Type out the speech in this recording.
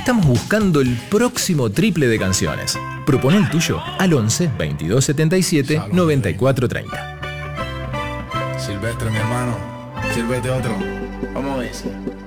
Estamos buscando el próximo triple de canciones. Propone el tuyo al 11 22 77 94 30. Silvestre, mi hermano. Sírvete otro. Vamos a ver.